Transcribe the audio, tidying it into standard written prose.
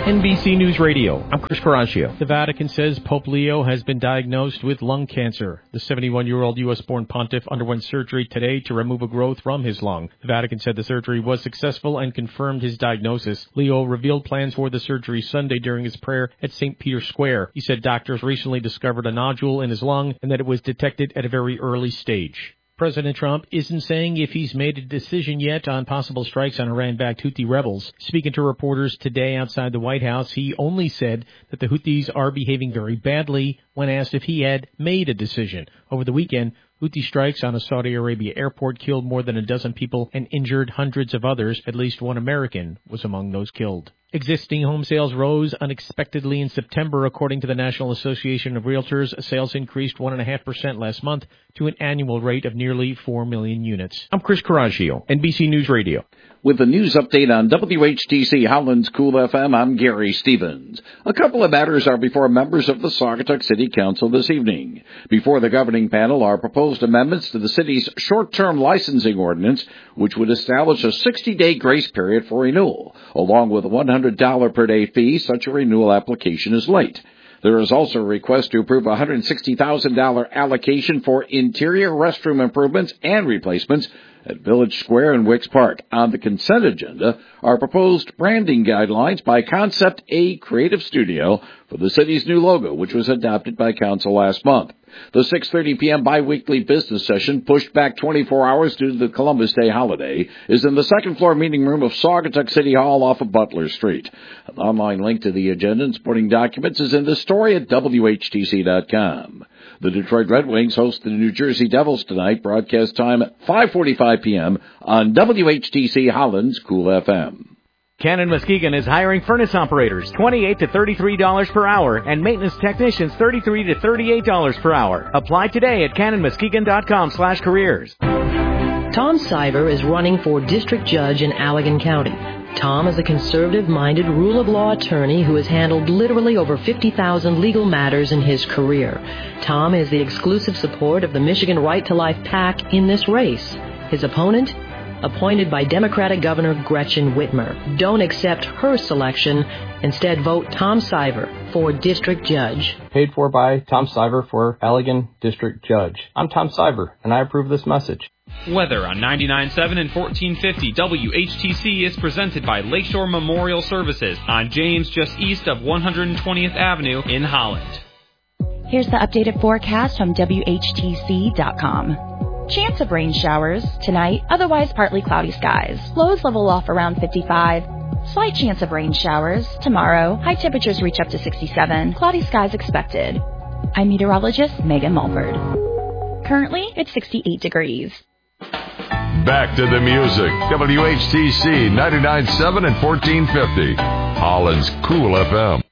NBC News Radio, I'm Chris Caraccio. The Vatican says Pope Leo has been diagnosed with lung cancer. The 71-year-old U.S.-born pontiff underwent surgery today to remove a growth from his lung. The Vatican said the surgery was successful and confirmed his diagnosis. Leo revealed plans for the surgery Sunday during his prayer at St. Peter's Square. He said doctors recently discovered a nodule in his lung and that it was detected at a very early stage. President Trump isn't saying if he's made a decision yet on possible strikes on Iran-backed Houthi rebels. Speaking to reporters today outside the White House, he only said that the Houthis are behaving very badly when asked if he had made a decision. Over the weekend, Houthi strikes on a Saudi Arabia airport killed more than a dozen people and injured hundreds of others. At least one American was among those killed. Existing home sales rose unexpectedly in September, according to the National Association of Realtors. Sales increased 1.5% last month to an annual rate of nearly 4 million units. I'm Chris Caraccio, NBC News Radio. With the news update on WHTC Holland's Cool FM, I'm Gary Stevens. A couple of matters are before members of the Saugatuck City Council this evening. Before the governing panel are proposed amendments to the city's short-term licensing ordinance, which would establish a 60-day grace period for renewal, along with a $100 per day fee. Such a renewal application is late. There is also a request to approve a $160,000 allocation for interior restroom improvements and replacements at Village Square and Wicks Park. On the consent agenda are proposed branding guidelines by Concept A Creative Studio for the city's new logo, which was adopted by council last month. The 6:30 p.m. biweekly business session, pushed back 24 hours due to the Columbus Day holiday, is in the second-floor meeting room of Saugatuck City Hall off of Butler Street. An online link to the agenda and supporting documents is in the story at WHTC.com. The Detroit Red Wings host the New Jersey Devils tonight, broadcast time at 5:45 p.m. on WHTC Holland's Cool FM. Cannon Muskegon is hiring furnace operators, $28 to $33 per hour, and maintenance technicians, $33 to $38 per hour. Apply today at cannonmuskegon.com/careers. Tom Siver is running for district judge in Allegan County. Tom is a conservative-minded, rule-of-law attorney who has handled literally over 50,000 legal matters in his career. Tom is the exclusive support of the Michigan Right to Life PAC in this race. His opponent? Appointed by Democratic Governor Gretchen Whitmer. Don't accept her selection. Instead, vote Tom Siver for district judge. Paid for by Tom Siver for Allegan District Judge. I'm Tom Siver, and I approve this message. Weather on 99.7 and 1450 WHTC is presented by Lakeshore Memorial Services on James, just east of 120th Avenue in Holland. Here's the updated forecast from WHTC.com. Chance of rain showers tonight, otherwise partly cloudy skies. Lows level off around 55. Slight chance of rain showers tomorrow. High temperatures reach up to 67. Cloudy skies expected. I'm meteorologist Megan Mulford. Currently, it's 68 degrees. Back to the music. WHTC 99.7 and 1450. Holland's Cool FM.